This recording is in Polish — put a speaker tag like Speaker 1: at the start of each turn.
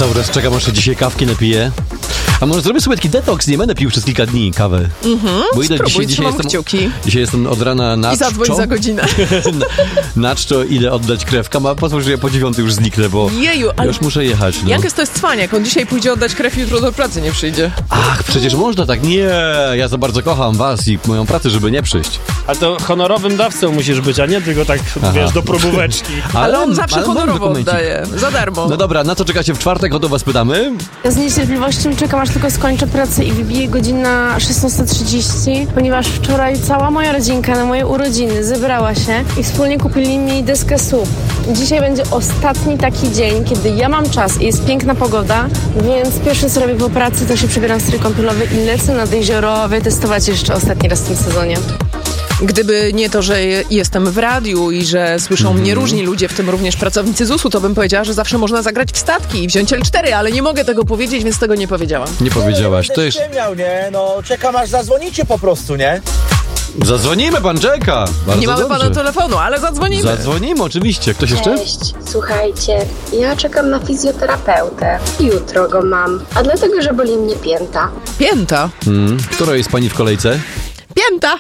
Speaker 1: Cały czas czekam, aż się dzisiaj kawki napiję. A może zrobię sobie taki detoks, nie będę pił przez kilka dni kawę. Bo ile dzisiaj jestem od rana na
Speaker 2: i zadzwoń za godzinę.
Speaker 1: na czczo, ile oddać krew. Kama, pozwól, że ja po 9 już zniknę, bo już muszę jechać. No.
Speaker 2: Jankes to jest cwaniak, on dzisiaj pójdzie oddać krew i jutro do pracy nie przyjdzie.
Speaker 1: Ach, przecież można tak. Nie, ja za bardzo kocham was i moją pracę, żeby nie przyjść.
Speaker 3: A to honorowym dawcą musisz być, a nie tylko tak, wiesz, do probóweczki.
Speaker 2: Ale on zawsze honorowo oddaje, za darmo.
Speaker 1: No dobra, na co czekacie w czwartek? O to was pytamy.
Speaker 4: Ja z niecierpliwością czekam, aż tylko skończę pracę i wybije godzina 16:30, ponieważ wczoraj cała moja rodzinka na moje urodziny zebrała się i wspólnie kupili mi deskę SUV. Dzisiaj będzie ostatni taki dzień, kiedy ja mam czas i jest piękna pogoda, więc pierwsze co robię po pracy, to się przebieram w strój kąpielowy i lecę nad jezioro wytestować jeszcze ostatni raz w tym sezonie.
Speaker 2: Gdyby nie to, że jestem w radiu i że słyszą mnie różni ludzie, w tym również pracownicy ZUS-u, to bym powiedziała, że zawsze można zagrać w statki i wziąć L4, ale nie mogę tego powiedzieć, więc tego nie powiedziałam.
Speaker 1: Nie powiedziałaś. To jest...
Speaker 5: nie? No, czekam aż zadzwonicie po prostu, nie?
Speaker 1: Zadzwonimy, pan czeka. Bardzo
Speaker 2: nie mamy
Speaker 1: dobrze.
Speaker 2: pana telefonu, ale zadzwonimy.
Speaker 1: Zadzwonimy, oczywiście. Ktoś jeszcze?
Speaker 6: Cześć, słuchajcie, ja czekam na fizjoterapeutę. Jutro go mam, a dlatego, że boli mnie pięta.
Speaker 2: Pięta?
Speaker 1: Która jest pani w kolejce?
Speaker 2: Pięta!